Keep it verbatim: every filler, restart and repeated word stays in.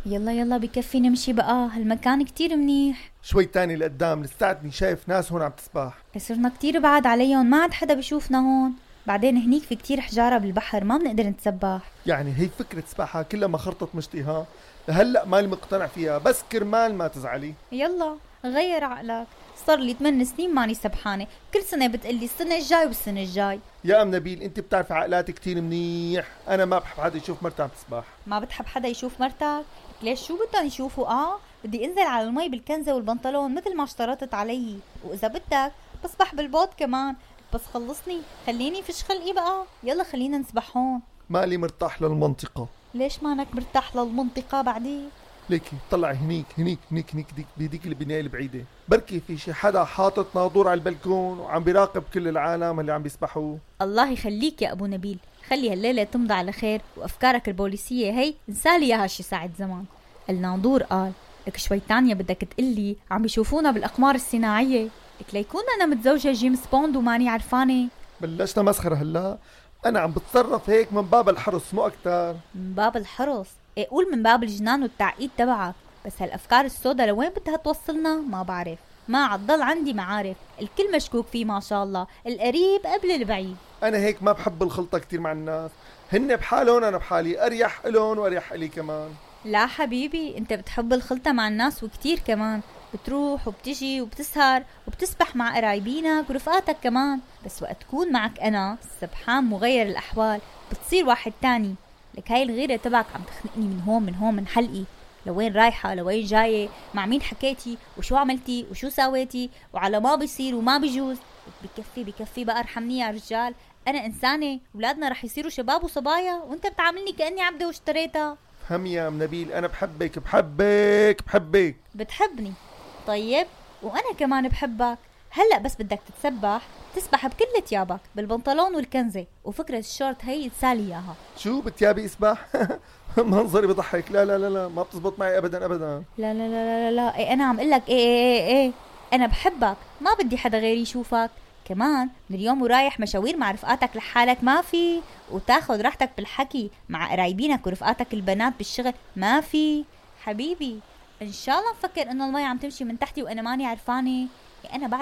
يلا يلا بكفي نمشي بقى، هالمكان كتير منيح. شوي تاني لقدام، لساتني شايف ناس هون عم تسبح. صرنا كتير بعاد عليهم، ما عاد حدا بيشوفنا هون. بعدين هنيك في كتير حجارة بالبحر، ما بنقدر نتسبح. يعني هي فكرة سباحة كلها ما خرطت مشتي ها؟ هلأ مالي مقتنع فيها، بس كرمال ما تزعلي. يلا غير عقلك، صار لي ثمان سنين ماني سبحانة، كل سنة بتقلي السنة الجاي والسنة الجاي. يا ام نبيل انت بتعرفي عقلاتي كتير منيح، انا ما بحب حدا يشوف مرتي عم تسبح. ما بتحب حدا يشوف مرتك؟ ليش شو بدهم يشوفوا؟ اه بدي انزل على المي بالكنزة والبنطلون مثل ما اشترطت علي، واذا بدك بسبح بالبوت كمان، بس خلصني خليني فيش خلقي بقى. يلا خلينا نسبح هون. مالي مرتاح للمنطقة. ليش مانك مرتاح للمنطقة بعدين؟ ليكي طلعي هنيك هنيك هنيك هنيك ديك بهديك البناية البعيدة، بركي في شي حدا حاطط ناظور على البلكون وعم بيراقب كل العالم اللي عم بيسبحوا. الله يخليك يا ابو نبيل، خلي هالليلة تمضي على خير، وافكارك البوليسية هي انسالي اياها شي ساعة زمان. الناظور قال لك شوي تانية بدك تقلي عم بيشوفونا بالاقمار الصناعية، لك ليكون انا متزوجة جيمس بوند وماني عرفانة. بلشنا مسخرة هلا، انا عم بتصرف هيك من باب الحرص مو اكتر. من باب الحرص؟ ايه قول من باب الجنان والتعقيد تبعك، بس هالافكار السودا لوين بدها توصلنا ما بعرف. ما عضل عندي معارف، الكل مشكوك فيه ما شاء الله، القريب قبل البعيد. انا هيك ما بحب الخلطة كتير مع الناس، هن بحالهم انا بحالي، اريح الون واريح الي كمان. لا حبيبي، انت بتحب الخلطة مع الناس وكتير كمان، بتروح وبتجي وبتسهر وبتسبح مع قرايبينك ورفقاتك كمان، بس وقت تكون معك انا سبحان مغير الاحوال بتصير واحد تاني. لك هاي الغيرة تبعك عم تخنقني من هون من هون من حلقي، لوين رايحة لوين جاية، مع مين حكيتي وشو عملتي وشو سويتي وعلى ما بيصير وما بيجوز. بكفي بكفي بقى، ارحمني يا رجال، انا انسانة، ولادنا رح يصيروا شباب وصبايا وانت بتعاملني كأني عبدة واشتريتها. فهم يا ام نبيل، انا بحبك بحبك بحبك. بتحبني؟ طيب وانا كمان بحبك. هلأ بس بدك تتسبح تسبح بكل تيابك بالبنطلون والكنزة، وفكرة الشورت هي تسالي اياها. شو بتيابي اسبح؟ منظري بضحك، لا لا لا لا ما بتزبط معي ابدا ابدا. لا لا لا لا لا ايه انا عم قلك ايه ايه ايه, إيه. انا بحبك، ما بدي حدا غيري يشوفك كمان. من اليوم ورايح مشاوير مع رفقاتك لحالك ما في، وتاخد راحتك بالحكي مع قرايبينك ورفقاتك البنات بالشغل ما في. حبيبي ان شاء الله مفكر انه المي عم تمشي من تحتي وانا ماني عرفانه؟ انا بعد